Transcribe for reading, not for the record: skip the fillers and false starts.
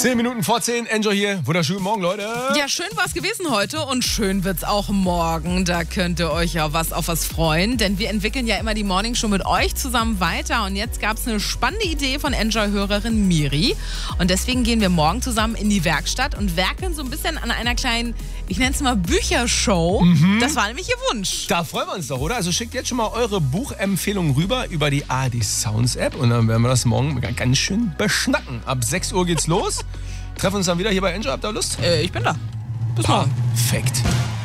10 Minuten vor 10, Enjoy hier. Wunderschönen Morgen, Leute. Ja, schön war's gewesen heute und schön wird's auch morgen. Da könnt ihr euch ja auf was freuen, denn wir entwickeln ja immer die Morning Show mit euch zusammen weiter. Und jetzt gab's eine spannende Idee von Enjoy-Hörerin Miri. Und deswegen gehen wir morgen zusammen in die Werkstatt und werkeln so ein bisschen an einer kleinen, ich nenne es mal Büchershow. Das war nämlich ihr Wunsch. Da freuen wir uns doch, oder? Also schickt jetzt schon mal eure Buchempfehlungen rüber über die ARD Sounds App und dann werden wir das morgen ganz schön beschnacken. Ab 6 Uhr geht's los. Treffen uns dann wieder hier bei Enjoy. Habt ihr Lust? Ich bin da. Bis morgen. Perfekt.